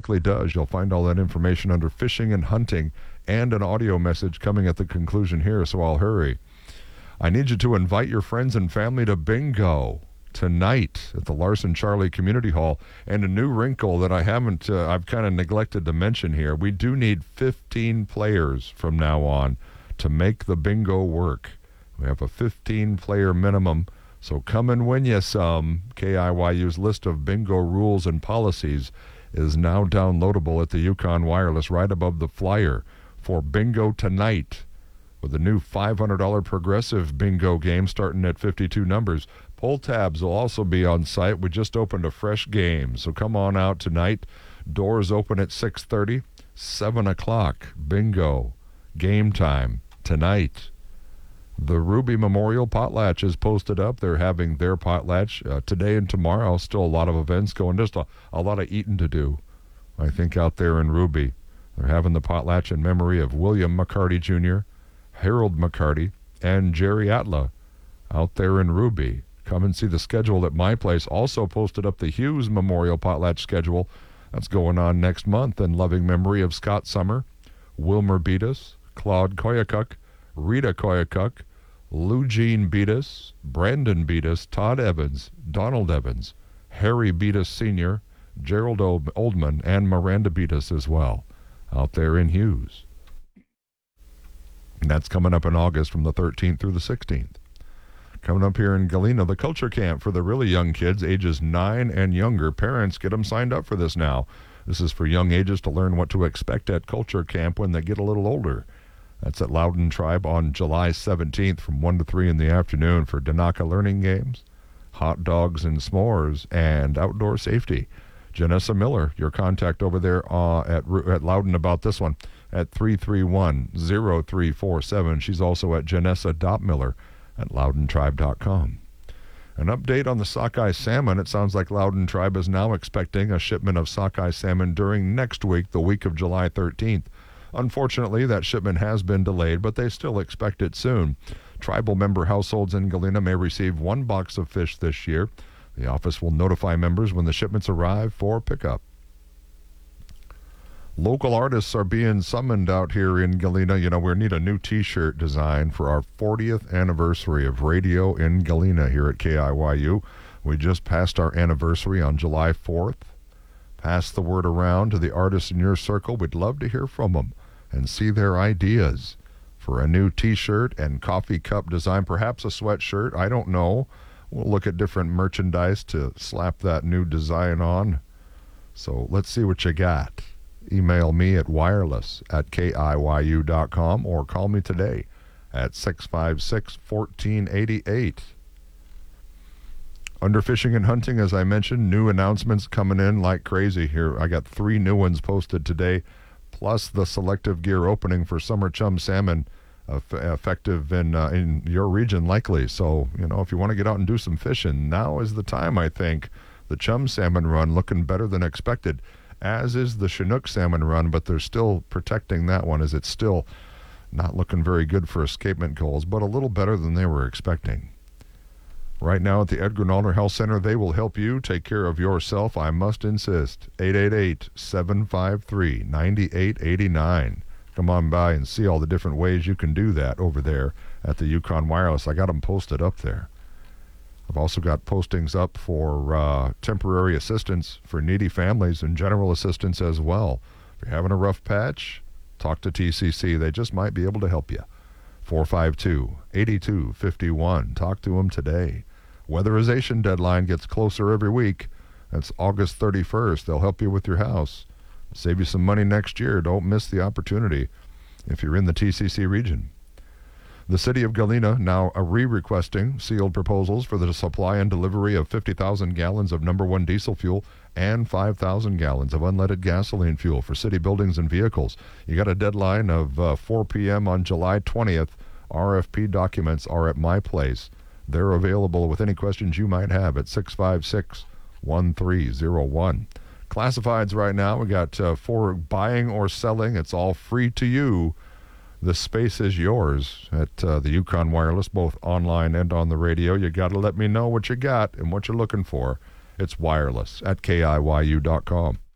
typically does. You'll find all that information under fishing and hunting and an audio message coming at the conclusion here, so I'll hurry. I need you to invite your friends and family to bingo tonight at the Larson Charlie Community Hall. And a new wrinkle that I've kind of neglected to mention here. We do need 15 players from now on to make the bingo work. We have a 15-player minimum, so come and win you some. KIYU's list of bingo rules and policies is now downloadable at the Yukon Wireless right above the flyer for bingo tonight with a new $500 progressive bingo game starting at 52 numbers. Pull tabs will also be on site. We just opened a fresh game, so come on out tonight. Doors open at 6:30, 7 o'clock, bingo, game time tonight. The Ruby Memorial Potlatch is posted up. They're having their potlatch today and tomorrow. Still a lot of events going, just a lot of eating to do, I think, out there in Ruby. They're having the potlatch in memory of William McCarty Jr., Harold McCarty, and Jerry Atla out there in Ruby. Come and see the schedule at my place. Also posted up the Hughes Memorial Potlatch schedule. That's going on next month in loving memory of Scott Summer, Wilmer Beatus, Claude Koyakuk, Rita Koyakuk, Lou Jean Beatus, Brandon Beatus, Todd Evans, Donald Evans, Harry Beatus Sr., Gerald Oldman, and Miranda Beatus as well out there in Hughes. And that's coming up in August from the 13th through the 16th. Coming up here in Galena, the Culture Camp for the really young kids, ages 9 and younger. Parents, get them signed up for this now. This is for young ages to learn what to expect at Culture Camp when they get a little older. That's at Loudon Tribe on July 17th from 1 to 3 in the afternoon for Danaka learning games, hot dogs and s'mores, and outdoor safety. Janessa Miller, your contact over there at Loudon about this one at 331-0347. She's also at janessa.miller at loudontribe.com. An update on the sockeye salmon. It sounds like Loudon Tribe is now expecting a shipment of sockeye salmon during next week, the week of July 13th. Unfortunately, that shipment has been delayed, but they still expect it soon. Tribal member households in Galena may receive 1 box of fish this year. The office will notify members when the shipments arrive for pickup. Local artists are being summoned out here in Galena. You know, we need a new T-shirt design for our 40th anniversary of radio in Galena here at KIYU. We just passed our anniversary on July 4th. Pass the word around to the artists in your circle. We'd love to hear from them and see their ideas for a new T-shirt and coffee cup design, perhaps a sweatshirt. I don't know. We'll look at different merchandise to slap that new design on. So let's see what you got. Email me at wireless@kiyu.com or call me today at 656-1488. Under fishing and hunting, as I mentioned, new announcements coming in like crazy here. I got 3 new ones posted today, plus the selective gear opening for summer chum salmon, effective in your region likely. So, you know, if you want to get out and do some fishing, now is the time, I think. The chum salmon run looking better than expected, as is the Chinook salmon run, but they're still protecting that one as it's still not looking very good for escapement goals, but a little better than they were expecting. Right now at the Edgar Nolner Health Center, they will help you take care of yourself, I must insist. 888-753-9889. Come on by and see all the different ways you can do that over there at the Yukon Wireless. I got them posted up there. I've also got postings up for temporary assistance for needy families and general assistance as well. If you're having a rough patch, talk to TCC. They just might be able to help you. 452-8251. Talk to them today. Weatherization deadline gets closer every week. That's August 31st. They'll help you with your house. Save you some money next year. Don't miss the opportunity if you're in the TCC region. The City of Galena now re-requesting sealed proposals for the supply and delivery of 50,000 gallons of number 1 diesel fuel and 5,000 gallons of unleaded gasoline fuel for city buildings and vehicles. You got a deadline of 4 p.m. on July 20th. RFP documents are at my place. They're available with any questions you might have at 656-1301. Classifieds right now, we got for buying or selling. It's all free to you. The space is yours at the Yukon Wireless, both online and on the radio. You got to let me know what you got and what you're looking for. It's wireless at KIYU.com.